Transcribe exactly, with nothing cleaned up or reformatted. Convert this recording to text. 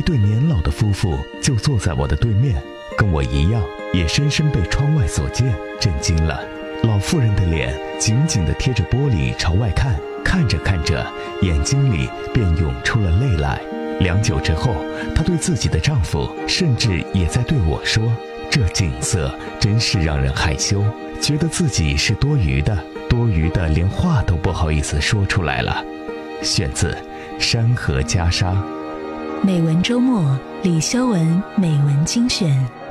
对年老的夫妇就坐在我的对面，跟我一样，也深深被窗外所见震惊了。老妇人的脸紧紧地贴着玻璃朝外看，看着看着，眼睛里便涌出了泪来。良久之后，她对自己的丈夫，甚至也在对我说，这景色真是让人害羞，觉得自己是多余的，多余的连话都不好意思说出来了。选自《山河袈裟》。 美文周末，李修文美文精选。